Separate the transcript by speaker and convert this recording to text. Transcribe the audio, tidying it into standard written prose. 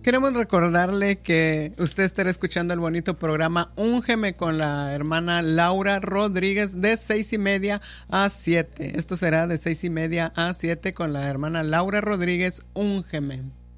Speaker 1: Queremos recordarle que usted estará escuchando el bonito programa Úngeme con la hermana Laura Rodríguez de 6:30 a 7. Esto será de 6:30 a 7 con la hermana Laura Rodríguez, Úngeme.